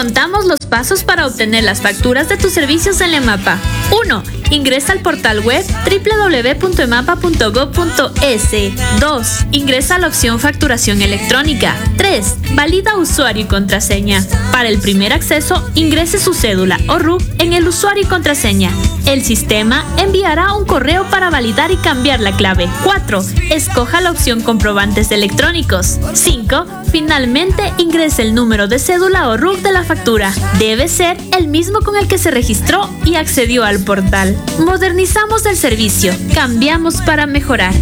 contamos los pasos para obtener las facturas de tus servicios en Emapa. 1. Ingresa al portal web www.emapa.gov.es. 2. Ingresa a la opción facturación electrónica. 3. Valida usuario y contraseña. Para el primer acceso, ingrese su cédula o RUC en el usuario y contraseña. El sistema enviará un correo para validar y cambiar la clave. 4. Escoja la opción comprobantes electrónicos. 5. Finalmente, ingrese el número de cédula o RUC de la factura. Debe ser el mismo con el que se registró y accedió al portal. Modernizamos el servicio. Cambiamos para mejorar.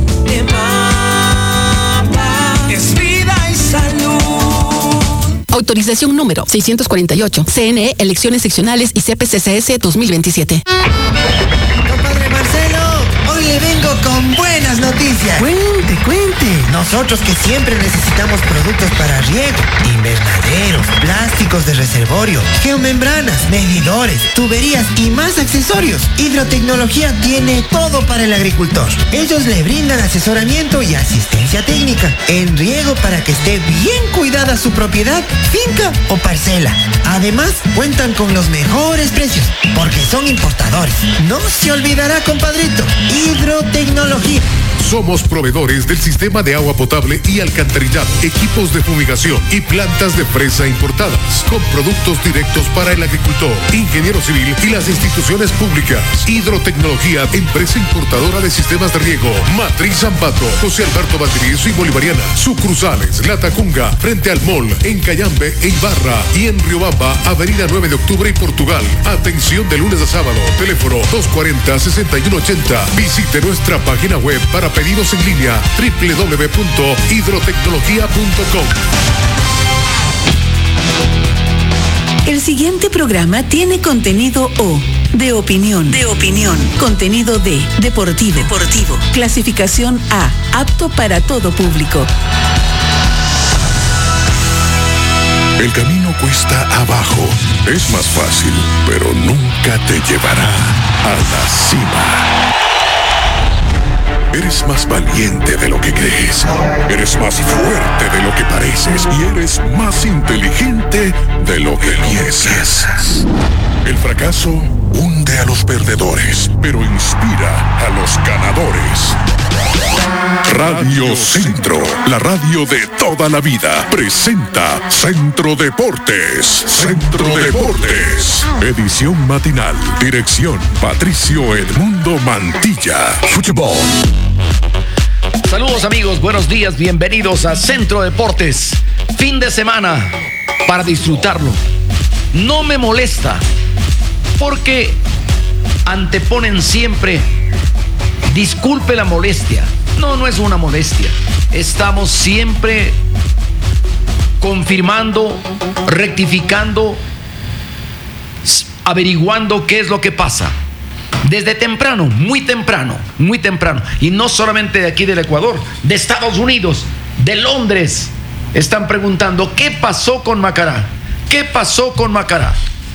Es vida y salud. Autorización número 648. CNE, Elecciones Seccionales y CPCCS 2027. Compadre Marcelo, hoy le vengo con buenas noticias. Cuente. Nosotros que siempre necesitamos productos para riego, invernaderos, plásticos de reservorio, geomembranas, medidores, tuberías y más accesorios. Hidrotecnología tiene todo para el agricultor. Ellos le brindan asesoramiento y asistencia técnica en riego para que esté bien cuidada su propiedad, finca o parcela. Además, cuentan con los mejores precios porque son importadores. No se olvidará, compadrito, hidrotecnología. Somos proveedores del sistema de agua potable y alcantarillado, equipos de fumigación y plantas de fresa importadas, con productos directos para el agricultor, ingeniero civil y las instituciones públicas. Hidrotecnología, empresa importadora de sistemas de riego. Matriz Zambato, José Alberto Valdivieso y Bolivariana. Sucursales, La Tacunga, frente al Mall, en Cayambe e Ibarra. Y en Riobamba, Avenida 9 de Octubre y Portugal. Atención de lunes a sábado. Teléfono 240-6180. Visite nuestra página web para pedidos en línea www.hidrotecnología.com. El siguiente programa tiene contenido O, de opinión, contenido D, deportivo, clasificación A, apto para todo público. El camino cuesta abajo, es más fácil, pero nunca te llevará a la cima. Eres más valiente de lo que crees. Eres más fuerte de lo que pareces. Y eres más inteligente de lo que piensas. El fracaso hunde a los perdedores, pero inspira a los ganadores. Radio Centro, la radio de toda la vida, presenta Centro Deportes. Centro Deportes. Edición matinal. Dirección Patricio Edmundo Mantilla. Fútbol. Saludos amigos, buenos días, bienvenidos a Centro Deportes. Fin de semana para disfrutarlo. No me molesta porque anteponen siempre, disculpe la molestia. No es una molestia. Estamos siempre confirmando, rectificando, averiguando qué es lo que pasa. Desde temprano, muy temprano. Y no solamente de aquí del Ecuador, de Estados Unidos, de Londres, están preguntando ¿qué pasó con Macará? ¿Qué pasó con Macará?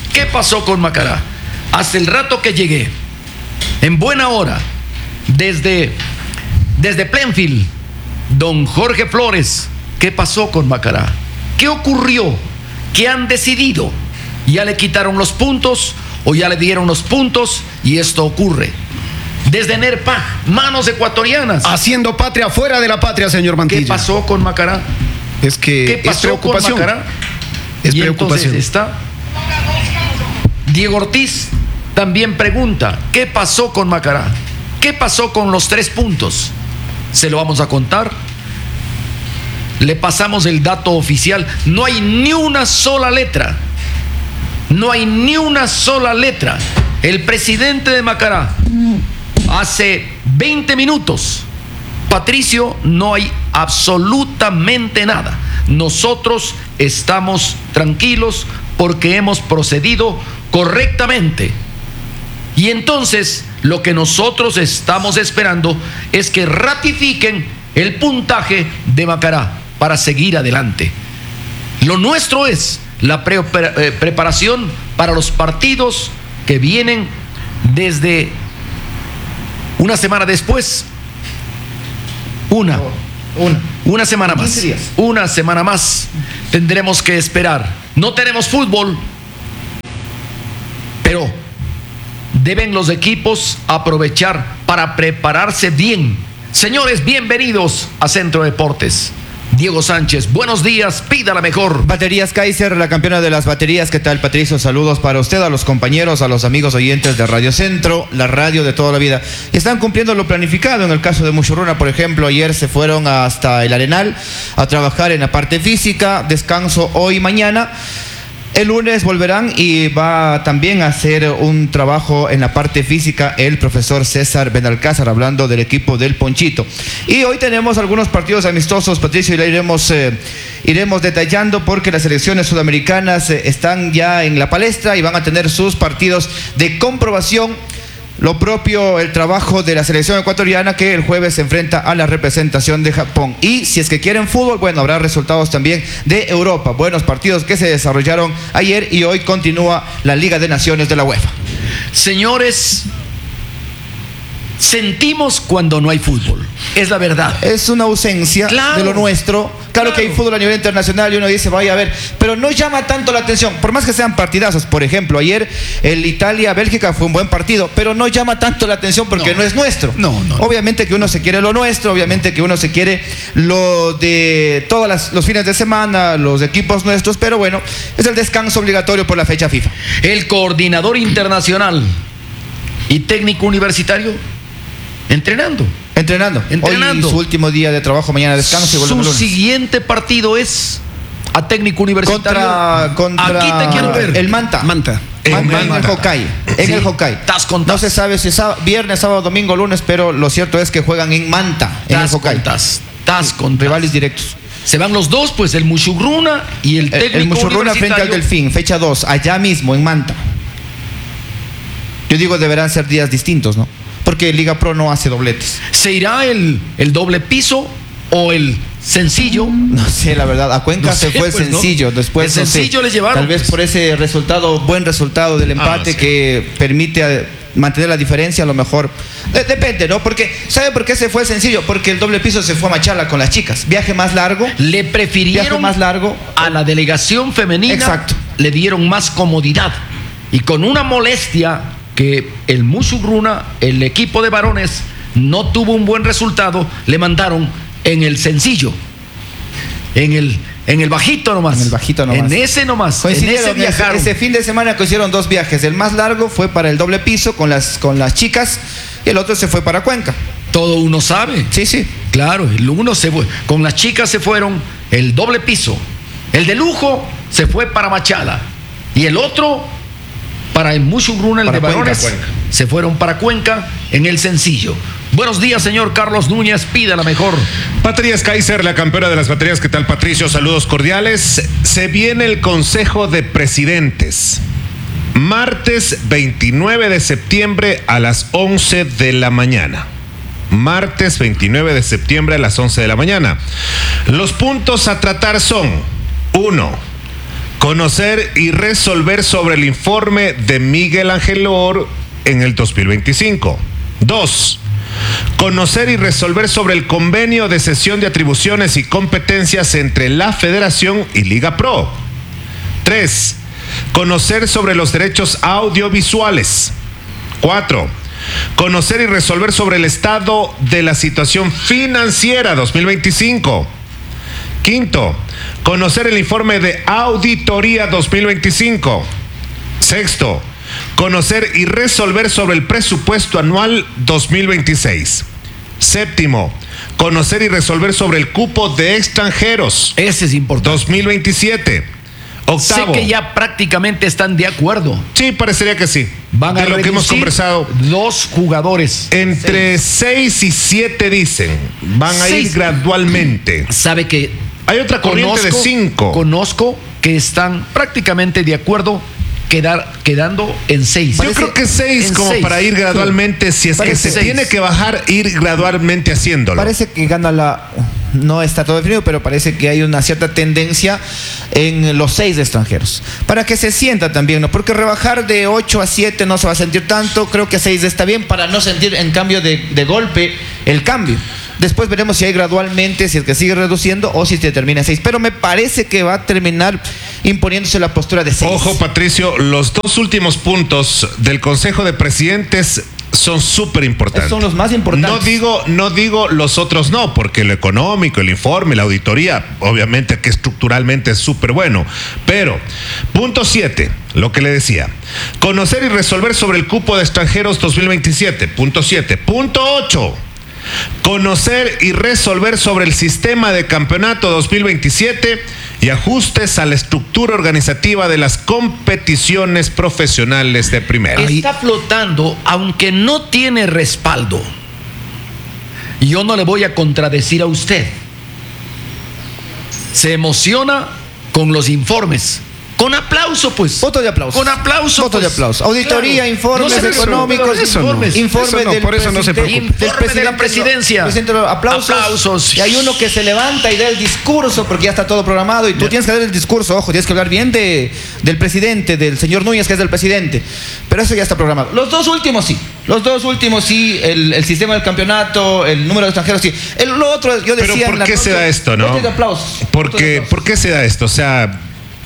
Hasta el rato que llegué, en buena hora, desde Plainfield, don Jorge Flores, ¿qué pasó con Macará? ¿Qué ocurrió? ¿Qué han decidido? ¿Ya le quitaron los puntos o ya le dieron los puntos? Y esto ocurre. Desde NERPAG, manos ecuatorianas. Haciendo patria fuera de la patria, señor Mantilla. ¿Qué pasó con Macará? Es que ¿Qué pasó con Macará? Es y preocupación. Entonces está Diego Ortiz también pregunta, ¿qué pasó con Macará? ¿Qué pasó con los 3 puntos? Se lo vamos a contar. Le pasamos el dato oficial. No hay ni una sola letra. El presidente de Macará, hace 20 minutos, Patricio, no hay absolutamente nada. Nosotros estamos tranquilos porque hemos procedido correctamente. Y entonces, lo que nosotros estamos esperando es que ratifiquen el puntaje de Macará para seguir adelante. Lo nuestro es la preparación para los partidos que vienen desde una semana después. Una semana más. Una semana más tendremos que esperar. No tenemos fútbol Pero deben los equipos aprovechar para prepararse bien. Señores, bienvenidos a Centro Deportes. Diego Sánchez, buenos días, pida la mejor. Baterías Kaiser, la campeona de las baterías. ¿Qué tal, Patricio? Saludos para usted, a los compañeros, a los amigos oyentes de Radio Centro, la radio de toda la vida. Están cumpliendo lo planificado. En el caso de Muchurruna, por ejemplo, ayer se fueron hasta el Arenal a trabajar en la parte física, descanso hoy y mañana. El lunes volverán y va también a hacer un trabajo en la parte física el profesor César Benalcázar, hablando del equipo del Ponchito. Y hoy tenemos algunos partidos amistosos, Patricio, y la iremos detallando porque las selecciones sudamericanas están ya en la palestra y van a tener sus partidos de comprobación. Lo propio el trabajo de la selección ecuatoriana, que el jueves se enfrenta a la representación de Japón. Y si es que quieren fútbol, bueno, habrá resultados también de Europa. Buenos partidos que se desarrollaron ayer y hoy continúa la Liga de Naciones de la UEFA. Señores, sentimos cuando no hay fútbol. Es la verdad. Es una ausencia de lo nuestro. Claro que hay fútbol a nivel internacional y uno dice, vaya a ver, pero no llama tanto la atención, por más que sean partidazos. Por ejemplo, ayer el Italia-Bélgica fue un buen partido, pero no llama tanto la atención porque no es nuestro. No. Obviamente que uno se quiere lo nuestro, obviamente que uno se quiere lo de todos los fines de semana, los equipos nuestros, pero bueno, es el descanso obligatorio por la fecha FIFA. El coordinador internacional y técnico universitario entrenando. Hoy su último día de trabajo, mañana descanso y volvemos lunes. Su siguiente partido es a técnico universitario. Contra aquí te quiero ver. El Manta. En el Hokkaido. En el Hokkaido. No se sabe si es viernes, sábado, domingo, lunes, pero lo cierto es que juegan en Manta, en el Hokkaido. Con rivales directos. Se van los dos, pues, el Muchurruna y el técnico el Muchurruna frente al Delfín, fecha 2, allá mismo, en Manta. Yo digo, deberán ser días distintos, ¿no? Porque Liga Pro no hace dobletes. ¿Se irá el doble piso o el sencillo? No sé, la verdad. A Cuenca se fue el sencillo. Después el sencillo les llevaron. Tal vez por ese buen resultado del empate que permite mantener la diferencia, a lo mejor. Depende, ¿no? Porque, ¿sabe por qué se fue el sencillo? Porque el doble piso se fue a Machala con las chicas. Viaje más largo. Le prefirieron a la delegación femenina. Exacto. Le dieron más comodidad. Y con una molestia que el Muchurruna, el equipo de varones, no tuvo un buen resultado, le mandaron en el sencillo, en el bajito nomás. En ese nomás. Coincidieron, ese fin de semana que hicieron 2 viajes. El más largo fue para el doble piso con las chicas y el otro se fue para Cuenca. Todo uno sabe. Sí. Claro, el uno se fue. Con las chicas se fueron el doble piso. El de lujo se fue para Machala. Y el otro para el Muchurruna, el de varones, Cuenca. Se fueron para Cuenca en el sencillo. Buenos días, señor Carlos Núñez, pida la mejor. Baterías Kaiser, la campeona de las baterías. ¿Qué tal, Patricio? Saludos cordiales. Se viene el Consejo de Presidentes. Martes 29 de septiembre a las 11 de la mañana. Martes 29 de septiembre a las 11 de la mañana. Los puntos a tratar son: 1. Conocer y resolver sobre el informe de Miguel Ángel Or en el 2025. 2. Conocer y resolver sobre el convenio de cesión de atribuciones y competencias entre la Federación y Liga Pro. 3. Conocer sobre los derechos audiovisuales. 4. Conocer y resolver sobre el estado de la situación financiera 2025. 5. Conocer el informe de auditoría 2025. 6. Conocer y resolver sobre el presupuesto anual 2026. 7. Conocer y resolver sobre el cupo de extranjeros. Ese es importante. 2027. 8. Sé que ya prácticamente están de acuerdo. Sí, parecería que sí. Van a de lo que hemos conversado. 2 jugadores. Entre 6 y 7 dicen. Van a ir gradualmente. Sabe que hay otra corriente de 5. Conozco que están prácticamente de acuerdo quedando en 6. Yo creo que 6 como 6. Para ir gradualmente, si es que se 6. Tiene que bajar, ir gradualmente haciéndolo. Parece que gana no está todo definido, pero parece que hay una cierta tendencia en los 6 extranjeros. Para que se sienta también, ¿no? Porque rebajar de 8 a 7 no se va a sentir tanto. Creo que 6 está bien para no sentir en cambio de golpe el cambio. Después veremos si hay gradualmente, si es que sigue reduciendo o si se termina en 6. Pero me parece que va a terminar imponiéndose la postura de 6. Ojo, Patricio, los dos últimos puntos del Consejo de Presidentes son súper importantes. Son los más importantes. No digo los otros no, porque lo económico, el informe, la auditoría, obviamente que estructuralmente es súper bueno. Pero, punto 7, lo que le decía, conocer y resolver sobre el cupo de extranjeros 2027, punto 7. Punto 8, conocer y resolver sobre el sistema de campeonato 2027 y ajustes a la estructura organizativa de las competiciones profesionales de primera. Está flotando, aunque no tiene respaldo. Yo no le voy a contradecir a usted. Se emociona con los informes. Con aplauso, pues. Voto de aplauso. Con aplauso. Voto de aplauso. Auditoría, claro. informes económicos, informe de la presidencia. Aplausos. Y hay uno que se levanta y da el discurso porque ya está todo programado y tú tienes que dar el discurso. Ojo, tienes que hablar bien del presidente, del señor Núñez, que es del presidente. Pero eso ya está programado. Los dos últimos sí. El sistema del campeonato, el número de extranjeros sí. Lo otro, yo decía. Pero ¿por qué se da esto, no? Voto de aplausos. ¿Por qué se da esto? O sea,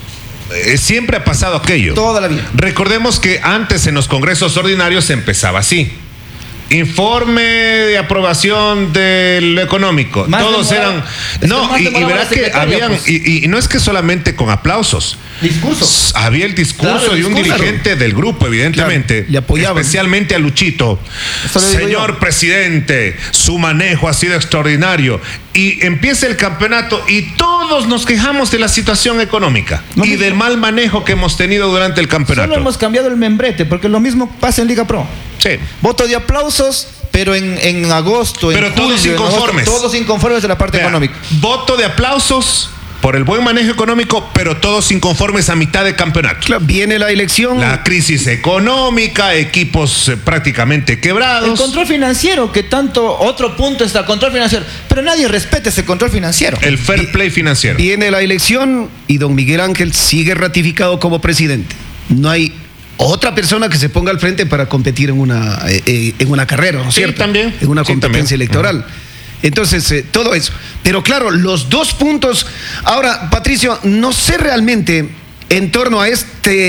siempre ha pasado aquello. Toda la vida. Recordemos que antes en los congresos ordinarios se empezaba así. Informe de aprobación de lo económico. Todos eran. No, y verás que habían. Pues. Y no es que solamente con aplausos. Discursos. Había el discurso de un dirigente del grupo, evidentemente. Claro, le apoyaban. Especialmente a Luchito. Señor presidente, su manejo ha sido extraordinario. Y empieza el campeonato y todos nos quejamos de la situación económica y del mal manejo que hemos tenido durante el campeonato. Solo hemos cambiado el membrete, porque lo mismo pasa en Liga Pro. Sí. Voto de aplausos, pero en agosto, pero en julio, todos inconformes. Todos inconformes de la parte económica. Voto de aplausos por el buen manejo económico, pero todos inconformes a mitad de campeonato. Claro, viene la elección. La crisis económica, equipos prácticamente quebrados. El control financiero, que tanto otro punto está, control financiero. Pero nadie respeta ese control financiero. El fair play financiero. Viene la elección y don Miguel Ángel sigue ratificado como presidente. No hay otra persona que se ponga al frente para competir en una carrera, ¿no es cierto? También. En una competencia electoral. Entonces, todo eso. Pero claro, los dos puntos. Ahora, Patricio, no sé realmente en torno a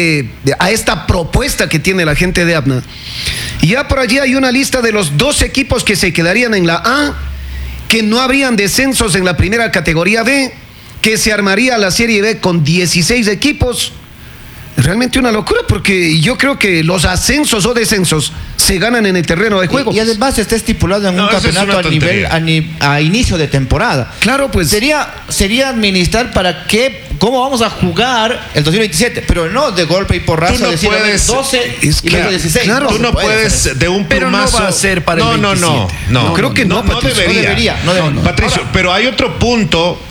esta propuesta que tiene la gente de APNA. Ya por allí hay una lista de los 2 equipos que se quedarían en la A, que no habrían descensos en la primera categoría B, que se armaría la Serie B con 16 equipos. Realmente una locura, porque yo creo que los ascensos o descensos se ganan en el terreno de juego. Y además está estipulado en un campeonato a inicio de temporada. Claro, pues. Sería administrar cómo vamos a jugar el 2027, pero no de golpe y porrazo. Tú no decir, puedes, 12 y luego 16. Claro, tú no puedes de un plumazo. Pero no va a ser para el 27. No, creo que no, Patricio, no debería. Patricio, ahora, pero hay otro punto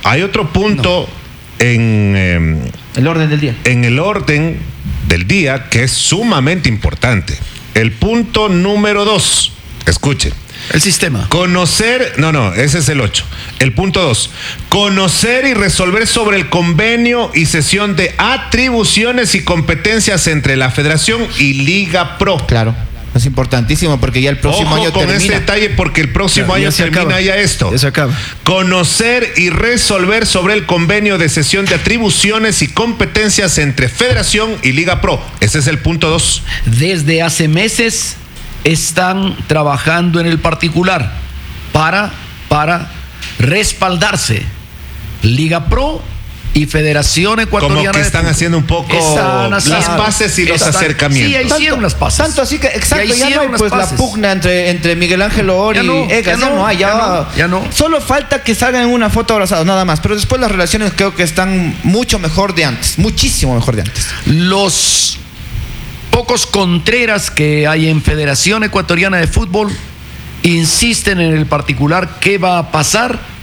en el orden del día. En el orden del día que es sumamente importante. El punto número 2. Escuchen. El sistema. Conocer, ese es el 8. El punto 2. Conocer y resolver sobre el convenio y cesión de atribuciones y competencias entre la Federación y Liga Pro. Claro. Es importantísimo porque ya el próximo año termina. Con ese detalle, porque el próximo año termina ya esto. Ya se acaba. Conocer y resolver sobre el convenio de cesión de atribuciones y competencias entre Federación y Liga Pro. Ese es el punto 2. Desde hace meses están trabajando en el particular para respaldarse Liga Pro y Federación Ecuatoriana. Como que están haciendo un poco las paces y los acercamientos. Sí, hicieron las paces. Tanto así que, exacto, ya no hay pues la pugna entre Miguel Ángel Ori y Egas, ya no. Solo falta que salgan en una foto abrazados, nada más. Pero después las relaciones creo que están mucho mejor de antes, muchísimo mejor de antes. Los pocos contreras que hay en Federación Ecuatoriana de Fútbol insisten en el particular qué va a pasar